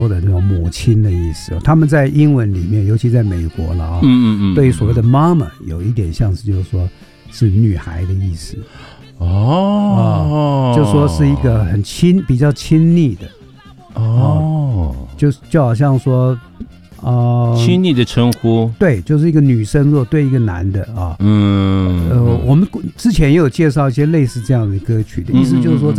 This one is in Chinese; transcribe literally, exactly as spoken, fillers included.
的那种母亲的意思，他们在英文里面，尤其在美国了啊， 嗯嗯嗯， 对于所谓的妈妈有一点像是就是说是女孩的意思。 哦、 啊，就说是一个很亲、比较亲昵的。 哦， 啊、就就好像说，呃， 亲昵的称呼， 对，就是一个女生如果对一个男的啊， 嗯， 呃，我们之前也有介绍一些类似这样的歌曲的意思，就是说。